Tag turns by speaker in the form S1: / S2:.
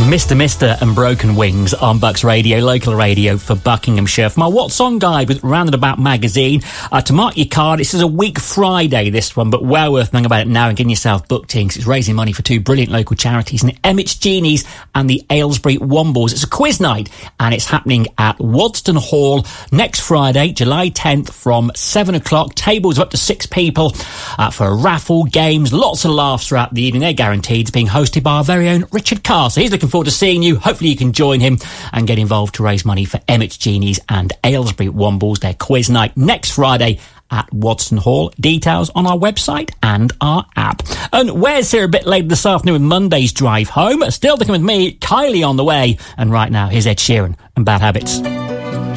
S1: Mr. and Broken Wings on Bucks Radio, local radio for Buckinghamshire. For my What's On guide with Roundabout Magazine, to mark your card, this is a week Friday, this one, but well worth knowing about it now and getting yourself booked in, because it's raising money for two brilliant local charities, and Emmett's Genies and the Aylesbury Wombles. It's a quiz night, and it's happening at Wadston Hall next Friday, July 10th from 7 o'clock. Tables of up to 6 people for a raffle, games, lots of laughs throughout the evening. They're guaranteed. It's being hosted by our very own Richard Carr. So he's looking forward to seeing you. Hopefully you can join him and get involved to raise money for Emmett's Genies and Aylesbury Wombles. Their quiz night next Friday at Wadston Hall. Details on our website and our app. And Wes here a bit later this afternoon with Monday's Drive Home. Still sticking with me, Kylie on the way. And right now, here's Ed Sheeran and Bad Habits.